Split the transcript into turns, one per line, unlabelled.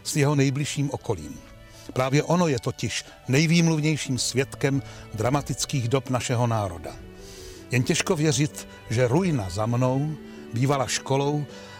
s jeho nejbližším okolím. Právě ono je totiž nejvýmluvnějším svědkem dramatických dob našeho národa. Jen těžko věřit, že ruina za mnou bývala školou